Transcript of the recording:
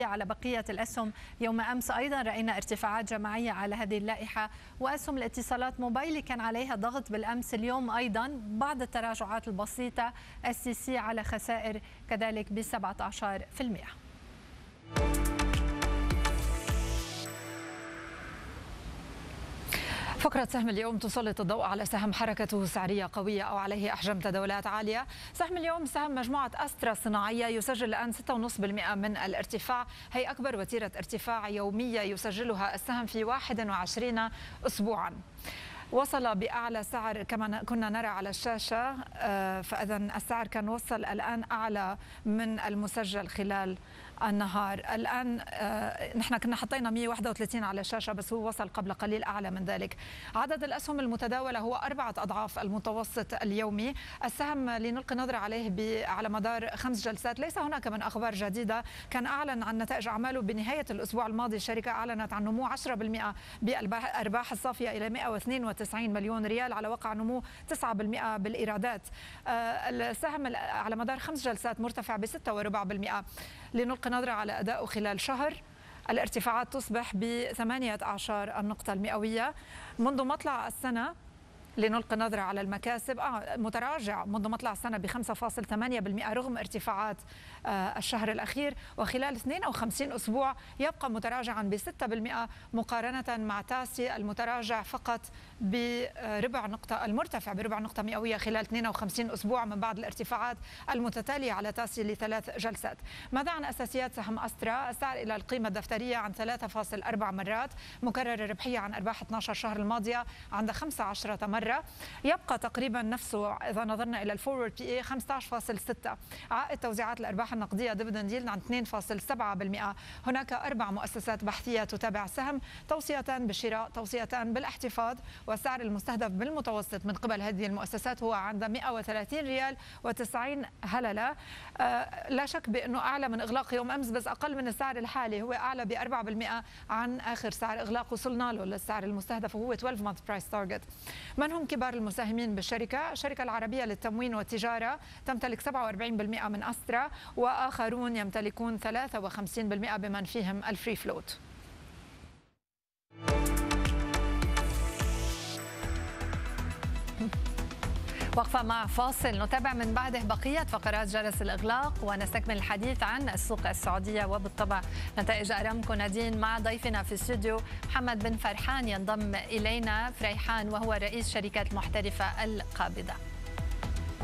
على بقية الأسهم يوم أمس أيضا رأينا ارتفاعات جماعية على هذه اللائحة، وأسهم الاتصالات موبايلي كان عليها ضغط بالأمس. اليوم أيضا بعض التراجعات البسيطة، SCC على خسائر كذلك ب 17%. فقرة سهم اليوم تسلط الضوء على سهم حركته سعرية قوية أو عليه أحجام تداولات عالية. سهم اليوم سهم مجموعة أسترا الصناعية يسجل الآن 6.5% من الارتفاع، هي أكبر وتيرة ارتفاع يومية يسجلها السهم في 21 أسبوعا. وصل بأعلى سعر كما كنا نرى على الشاشة، فإذا السعر كان وصل الآن أعلى من المسجل خلال النهار. الآن نحن كنا حطينا 131 على الشاشة، بس هو وصل قبل قليل أعلى من ذلك. عدد الأسهم المتداولة هو 4 أضعاف المتوسط اليومي. السهم لنلقي نظرة عليه على مدار 5 جلسات. ليس هناك من أخبار جديدة. كان أعلن عن نتائج أعماله بنهاية الأسبوع الماضي. الشركة أعلنت عن نمو 10% بالأرباح الصافية إلى 192 مليون ريال على وقع نمو 9% بالإيرادات. السهم على مدار 5 جلسات مرتفع ب 6.4%. لنلقي نظرة على أدائه خلال شهر، الارتفاعات تصبح ب18 النقطة المئوية منذ مطلع السنة. لنلقي نظرة على المكاسب، متراجع منذ مطلع السنة ب 5.8% رغم ارتفاعات الشهر الأخير، وخلال 52 أسبوع يبقى متراجعا ب 6% مقارنة مع تاسي المتراجع فقط بربع نقطة، المرتفع بربع نقطة مئوية خلال 52 أسبوع من بعد الارتفاعات المتتالية على تاسي ل3 جلسات. ماذا عن أساسيات سهم أسترا؟ السعر إلى القيمة الدفترية عن 3.4 مرات، مكرر الربحية عن أرباح 12 شهر الماضية عند 15 مرة. يبقى تقريبا نفسه إذا نظرنا إلى الفورورد بي اي 15.6. عائد توزيعات الأرباح النقدية ديفيدند ييلد عن 2.7%. هناك 4 مؤسسات بحثية تتابع السهم، توصيتان بالشراء، توصيتان بالاحتفاظ، والسعر المستهدف بالمتوسط من قبل هذه المؤسسات هو عند 130 ريال و90 هللة. لا شك بأنه أعلى من إغلاق يوم أمس، بس أقل من السعر الحالي، هو أعلى ب 4% عن آخر سعر إغلاق وصلنا له للسعر المستهدف وهو 12 month price target. من هم كبار المساهمين بالشركة؟ الشركة العربية للتموين والتجارة تمتلك 47% من أسترا، وآخرون يمتلكون 53% بمن فيهم الفري فلوت. وقفة مع فاصل، نتابع من بعده بقية فقرات جرس الإغلاق ونستكمل الحديث عن السوق السعودية وبالطبع نتائج أرامكو نادين مع ضيفنا في الاستوديو محمد بن فرحان. ينضم إلينا فريحان وهو رئيس شركة المحترفة القابضة.